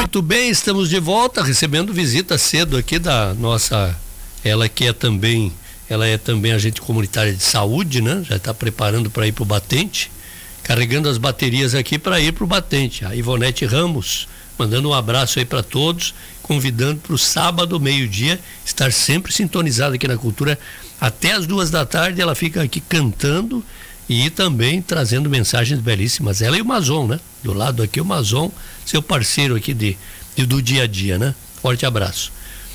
Muito bem, estamos de volta, recebendo visita cedo aqui da nossa, ela é também agente comunitária de saúde, né? Já está preparando para ir para o batente, carregando as baterias aqui para ir para o batente. A Ivonete Ramos, mandando um abraço aí para todos, convidando para o sábado, meio-dia, estar sempre sintonizado aqui na Cultura, até as 2h, ela fica aqui cantando e também trazendo mensagens belíssimas. Ela e o Mazon, né? Do lado aqui o Mazon, seu parceiro aqui do dia a dia, né? Forte abraço.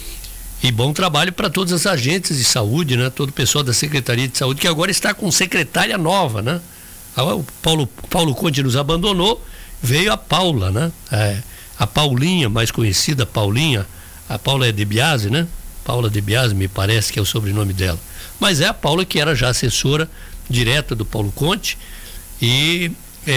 E bom trabalho para todos os agentes de saúde, né? Todo o pessoal da Secretaria de Saúde, que agora está com secretária nova, né? O Paulo Conte nos abandonou, veio a Paula, né? A Paulinha, mais conhecida, Paulinha, a Paula é De Biasi, né? Paula De Biasi, me parece que é o sobrenome dela. Mas é a Paula que era já assessora direta do Paulo Conte, e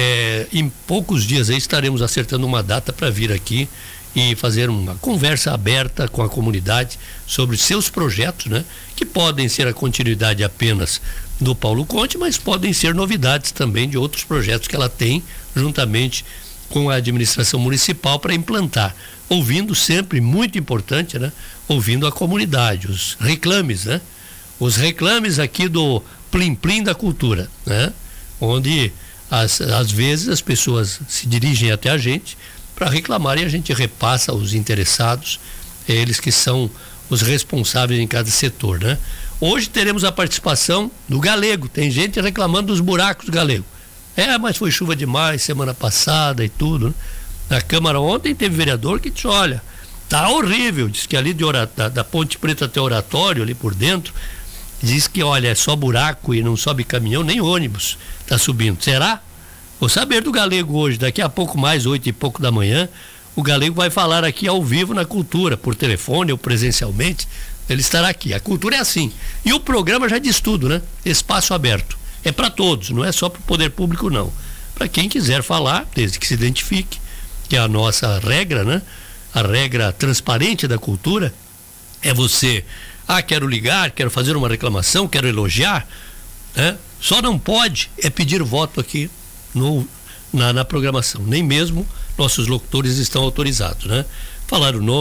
em poucos dias aí estaremos acertando uma data para vir aqui e fazer uma conversa aberta com a comunidade sobre seus projetos, né? Que podem ser a continuidade apenas do Paulo Conte, mas podem ser novidades também de outros projetos que ela tem juntamente com a administração municipal para implantar, ouvindo sempre, muito importante, né? Ouvindo a comunidade, os reclames, né? Os reclames aqui do Plim Plim da Cultura, né? Onde às vezes as pessoas se dirigem até a gente para reclamar e a gente repassa aos interessados, eles que são os responsáveis em cada setor, né? Hoje teremos a participação do Galego, tem gente reclamando dos buracos do Galego. Mas foi chuva demais semana passada e tudo, né? Na Câmara ontem teve vereador que disse, olha, tá horrível, diz que ali da Ponte Preta até o Oratório, ali por dentro, diz que, olha, é só buraco e não sobe caminhão, nem ônibus está subindo. Será? Vou saber do Galego hoje, daqui a pouco mais, 8 e pouco da manhã, o Galego vai falar aqui ao vivo na Cultura, por telefone ou presencialmente, ele estará aqui. A Cultura é assim. E o programa já diz tudo, né? Espaço aberto. É para todos, não é só para o poder público, não. Para quem quiser falar, desde que se identifique, que é a nossa regra, né? A regra transparente da Cultura é você... quero ligar, quero fazer uma reclamação, quero elogiar, né? Só não pode pedir voto aqui na programação, nem mesmo nossos locutores estão autorizados, né? Falar o nome